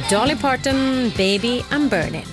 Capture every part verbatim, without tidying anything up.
Dolly Parton, Baby I'm Burning.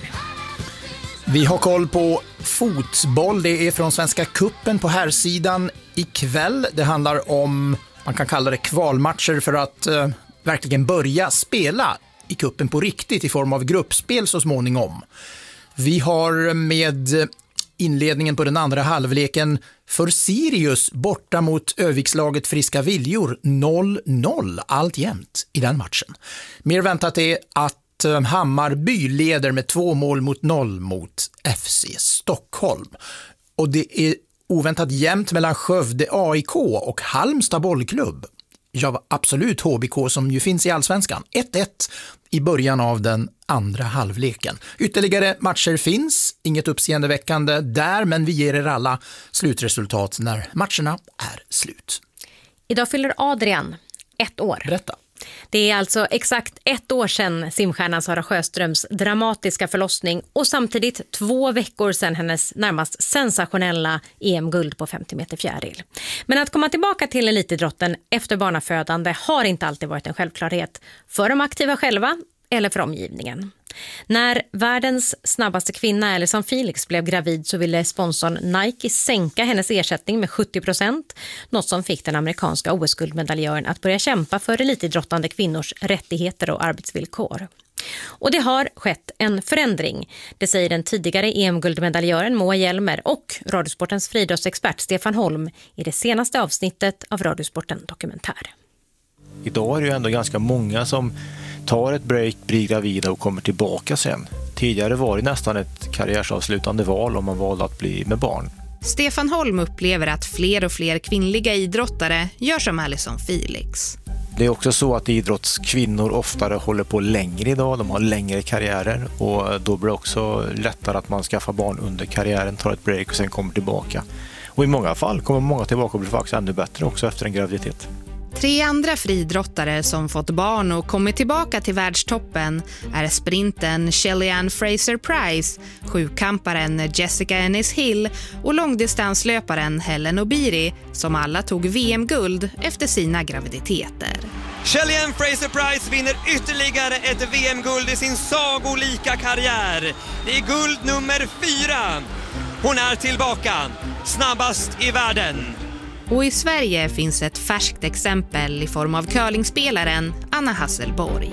Vi har koll på fotboll. Det är från Svenska Cupen på herrsidan ikväll. Det handlar om, man kan kalla det kvalmatcher för att eh, verkligen börja spela i kuppen på riktigt i form av gruppspel så småningom. Vi har med inledningen på den andra halvleken för Sirius borta mot Övikslaget Friska Viljor noll noll alltjämt i den matchen. Mer väntat är att Hammarby leder med två mål mot noll mot F C Stockholm. Och det är oväntat jämnt mellan Skövde A I K och Halmstad bollklubb. Ja, absolut H B K som ju finns i Allsvenskan. ett ett i början av den andra halvleken. Ytterligare matcher finns, inget uppseendeväckande där, men vi ger er alla slutresultat när matcherna är slut. Idag fyller Adrian ett år. Berätta. Det är alltså exakt ett år sedan simstjärnan Sara Sjöströms dramatiska förlossning och samtidigt två veckor sedan hennes närmast sensationella E M-guld på femtio meter fjäril. Men att komma tillbaka till elitidrotten efter barnafödande har inte alltid varit en självklarhet för de aktiva själva eller för omgivningen. När världens snabbaste kvinna Allyson Felix blev gravid så ville sponsorn Nike sänka hennes ersättning med sjuttio procent, något som fick den amerikanska O S-guldmedaljören att börja kämpa för elitidrottande kvinnors rättigheter och arbetsvillkor. Och det har skett en förändring, det säger den tidigare E M-guldmedaljören Moa Hjelmer och Radiosportens friidrottsexpert Stefan Holm i det senaste avsnittet av Radiosporten Dokumentär. Idag är det ju ändå ganska många som tar ett break, blir gravida och kommer tillbaka sen. Tidigare var det nästan ett karriärsavslutande val om man valde att bli med barn. Stefan Holm upplever att fler och fler kvinnliga idrottare gör som Allyson Felix. Det är också så att idrottskvinnor oftare håller på längre idag, de har längre karriärer och då blir det också lättare att man skaffar barn under karriären, tar ett break och sen kommer tillbaka. Och i många fall kommer många tillbaka och blir faktiskt ännu bättre också efter en graviditet. Tre andra friidrottare som fått barn och kommit tillbaka till världstoppen är sprinten Shelly-Ann Fraser-Price, sjukamparen Jessica Ennis-Hill och långdistanslöparen Hellen Obiri som alla tog V M-guld efter sina graviditeter. Shelly-Ann Fraser-Price vinner ytterligare ett V M-guld i sin sagolika karriär. Det är guld nummer fyra. Hon är tillbaka, snabbast i världen. Och i Sverige finns ett färskt exempel i form av curlingspelaren Anna Hasselborg.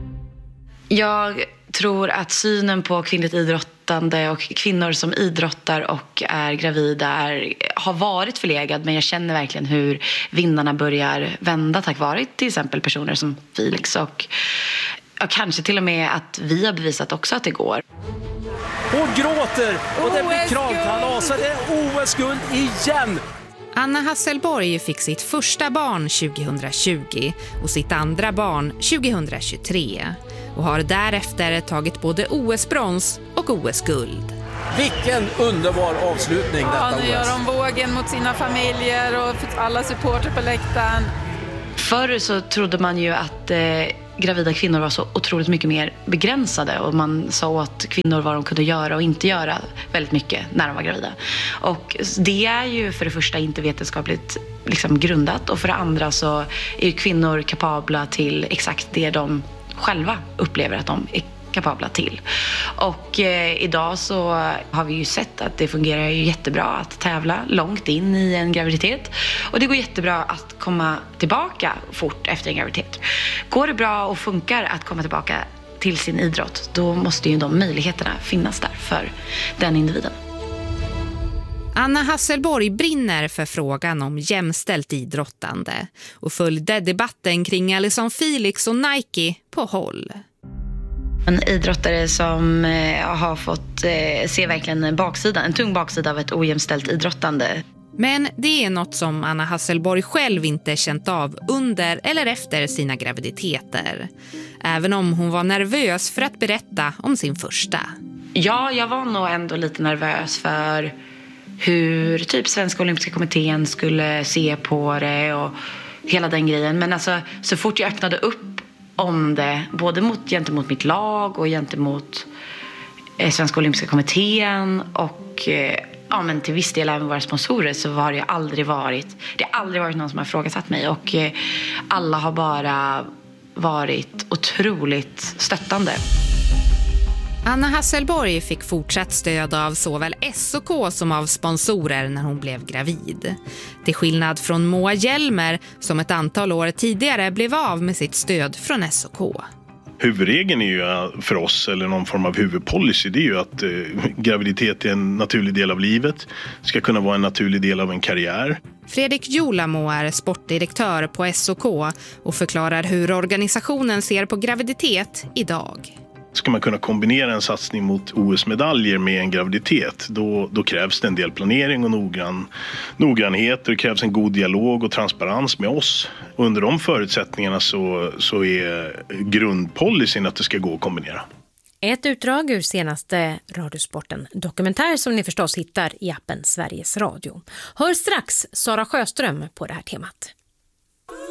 Jag tror att synen på kvinnligt idrottande och kvinnor som idrottar och är gravida är, har varit förlegad. Men jag känner verkligen hur vindarna börjar vända tack vare till exempel personer som Felix. Och ja, kanske till och med att vi har bevisat också att det går. Hon gråter och det blir kravkalas och det är O S-guld igen. Anna Hasselborg fick sitt första barn tjugohundratjugo och sitt andra barn tjugohundratjugotre och har därefter tagit både O S-brons och O S-guld. Vilken underbar avslutning detta ja, nu gör O S. de vågen mot sina familjer och alla supporter på läktaren. Förr så trodde man ju att eh, gravida kvinnor var så otroligt mycket mer begränsade och man sa åt kvinnor vad de kunde göra och inte göra väldigt mycket när de var gravida. Och det är ju för det första inte vetenskapligt liksom grundat och för det andra så är ju kvinnor kapabla till exakt det de själva upplever att de är kapabla till. Och eh, idag så har vi ju sett att det fungerar ju jättebra att tävla långt in i en graviditet. Och det går jättebra att komma tillbaka fort efter en graviditet. Går det bra och funkar att komma tillbaka till sin idrott, då måste ju de möjligheterna finnas där för den individen. Anna Hasselborg brinner för frågan om jämställt idrottande och följde debatten kring Allyson Felix och Nike på håll. En idrottare som eh, har fått eh, se verkligen en baksida, en tung baksida av ett ojämställt idrottande. Men det är något som Anna Hasselborg själv inte känt av under eller efter sina graviditeter. Även om hon var nervös för att berätta om sin första. Ja, jag var nog ändå lite nervös för hur typ Svenska Olympiska kommittén skulle se på det och hela den grejen. Men alltså, så fort jag öppnade upp om det, både mot, gentemot mitt lag och gentemot eh, Svenska Olympiska kommittén och eh, ja, men till viss del även våra sponsorer, så har det aldrig varit det har aldrig varit någon som har frågasatt mig och eh, alla har bara varit otroligt stöttande. Anna Hasselborg fick fortsatt stöd av såväl S O K som av sponsorer när hon blev gravid. Till skillnad från Moa Hjelmer som ett antal år tidigare blev av med sitt stöd från S O K. Huvudregeln är ju för oss, eller någon form av huvudpolicy, det är ju att eh, graviditet är en naturlig del av livet, ska kunna vara en naturlig del av en karriär. Fredrik Julamo är sportdirektör på S O K och förklarar hur organisationen ser på graviditet idag. Ska man kunna kombinera en satsning mot O S-medaljer med en graviditet, då, då krävs det en del planering och noggrann, noggrannhet. Det krävs en god dialog och transparens med oss. Och under de förutsättningarna så, så är grundpolicyn att det ska gå att kombinera. Ett utdrag ur senaste Radiosporten dokumentär som ni förstås hittar i appen Sveriges Radio. Hör strax Sara Sjöström på det här temat.